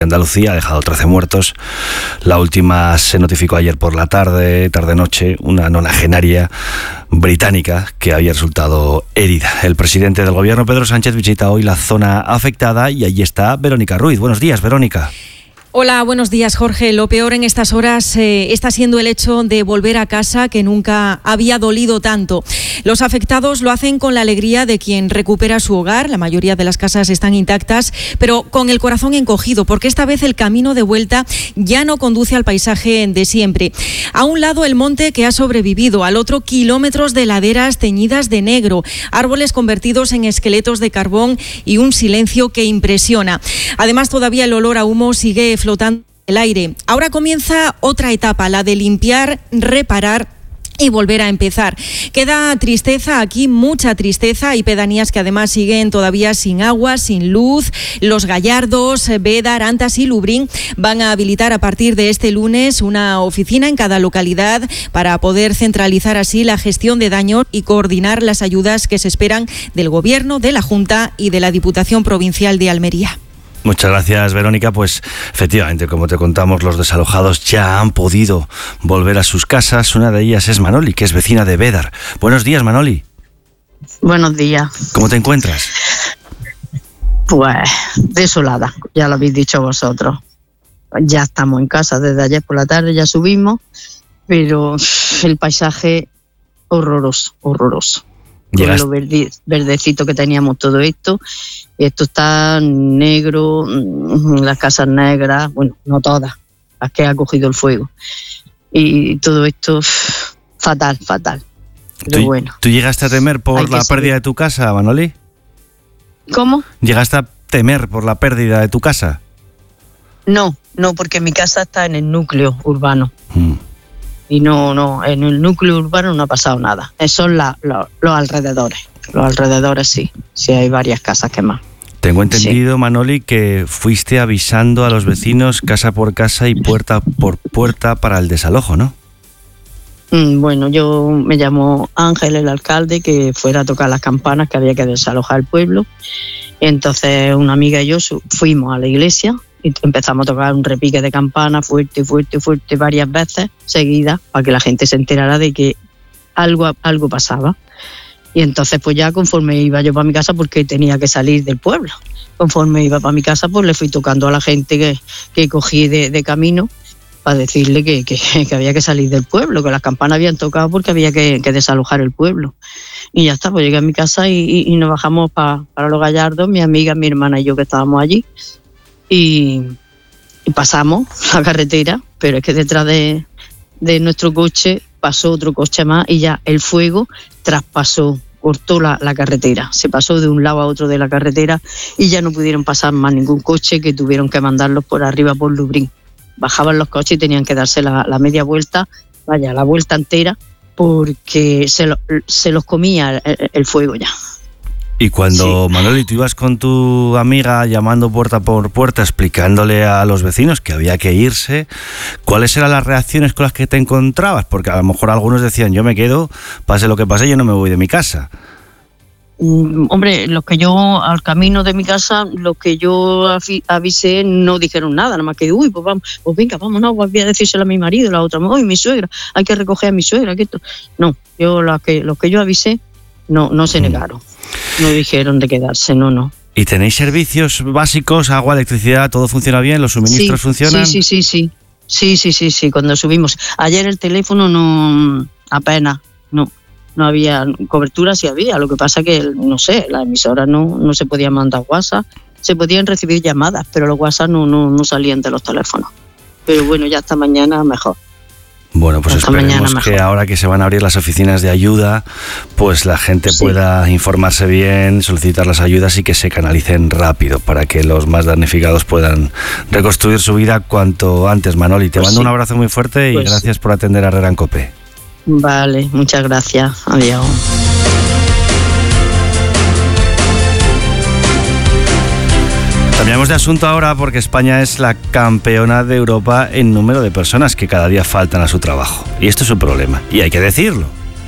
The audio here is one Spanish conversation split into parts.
Andalucía ha dejado 13 muertos. La última se notificó ayer por la tarde-noche, una nonagenaria británica que había resultado herida. El presidente del gobierno, Pedro Sánchez, visita hoy la zona afectada y allí está Verónica Ruiz. Buenos días, Verónica. Hola, buenos días, Jorge. Lo peor en estas horas está siendo el hecho de volver a casa, que nunca había dolido tanto. Los afectados lo hacen con la alegría de quien recupera su hogar. La mayoría de las casas están intactas, pero con el corazón encogido, porque esta vez el camino de vuelta ya no conduce al paisaje de siempre. A un lado el monte que ha sobrevivido, al otro kilómetros de laderas teñidas de negro, árboles convertidos en esqueletos de carbón y un silencio que impresiona. Además, todavía el olor a humo sigue flotando en el aire. Ahora comienza otra etapa, la de limpiar, reparar y volver a empezar. Queda tristeza aquí, mucha tristeza. Hay pedanías que además siguen todavía sin agua, sin luz. Los Gallardos, Bédar, Antas y Lubrín van a habilitar a partir de este lunes una oficina en cada localidad para poder centralizar así la gestión de daños y coordinar las ayudas que se esperan del Gobierno, de la Junta y de la Diputación Provincial de Almería. Muchas gracias, Verónica. Pues efectivamente, como te contamos, los desalojados ya han podido volver a sus casas. Una de ellas es Manoli, que es vecina de Bédar. Buenos días, Manoli. Buenos días. ¿Cómo te encuentras? Pues desolada, ya lo habéis dicho vosotros. Ya estamos en casa desde ayer por la tarde, ya subimos, pero el paisaje horroroso. Con lo verdecito que teníamos todo esto. Esto está negro, las casas negras, bueno, no todas, las que ha cogido el fuego. Y todo esto, fatal. Pero bueno. ¿Tú llegaste a temer por la pérdida de tu casa, Manoli? ¿Cómo? ¿Llegaste a temer por la pérdida de tu casa? No, porque mi casa está en el núcleo urbano. Y no, en el núcleo urbano no ha pasado nada. Son los alrededores. Los alrededores sí hay varias casas quemadas. Tengo entendido, sí, Manoli, que fuiste avisando a los vecinos casa por casa y puerta por puerta para el desalojo, ¿no? Bueno, yo me llamó Ángel, el alcalde, que fuera a tocar las campanas, que había que desalojar el pueblo. Entonces una amiga y yo fuimos a la iglesia y empezamos a tocar un repique de campana fuerte, varias veces seguidas, para que la gente se enterara de que algo pasaba. Y entonces pues ya conforme iba yo para mi casa, porque tenía que salir del pueblo, conforme iba para mi casa pues le fui tocando a la gente que cogí de camino para decirle que había que salir del pueblo, que las campanas habían tocado porque había que desalojar el pueblo. Y ya está, pues llegué a mi casa y nos bajamos para los Gallardos, mi amiga, mi hermana y yo, que estábamos allí. Y pasamos la carretera, pero es que detrás de nuestro coche pasó otro coche más y ya el fuego cortó la carretera. Se pasó de un lado a otro de la carretera y ya no pudieron pasar más ningún coche, que tuvieron que mandarlos por arriba por Lubrín. Bajaban los coches y tenían que darse la media vuelta, la vuelta entera, porque se los comía el fuego ya. Y cuando, sí, Manoli, tú ibas con tu amiga llamando puerta por puerta, explicándole a los vecinos que había que irse, ¿cuáles eran las reacciones con las que te encontrabas? Porque a lo mejor algunos decían, yo me quedo, pase lo que pase, yo no me voy de mi casa. Hombre, al camino de mi casa, los que yo avisé no dijeron nada, nada más que, pues vamos, pues venga, vámonos, voy a decírselo a mi marido, la otra, mi suegra, hay que recoger a mi suegra, que esto. No, los que yo avisé no se negaron. No dijeron de quedarse, no. ¿Y tenéis servicios básicos, agua, electricidad, todo funciona bien? ¿Los suministros funcionan? Sí, cuando subimos. Ayer el teléfono apenas, no había cobertura, sí había. Lo que pasa que, no sé, las emisoras no se podían mandar WhatsApp. Se podían recibir llamadas, pero los WhatsApp no salían de los teléfonos. Pero bueno, ya hasta mañana mejor. Bueno, pues esperemos que ahora que se van a abrir las oficinas de ayuda, pues la gente pueda informarse bien, solicitar las ayudas y que se canalicen rápido para que los más damnificados puedan reconstruir su vida cuanto antes. Manoli, te mando un abrazo muy fuerte y gracias por atender a Herrera en COPE. Vale, muchas gracias. Adiós. Cambiamos de asunto ahora porque España es la campeona de Europa en número de personas que cada día faltan a su trabajo. Y esto es un problema, y hay que decirlo.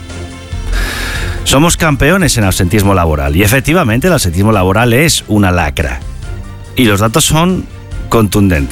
Somos campeones en absentismo laboral, y efectivamente el absentismo laboral es una lacra. Y los datos son contundente.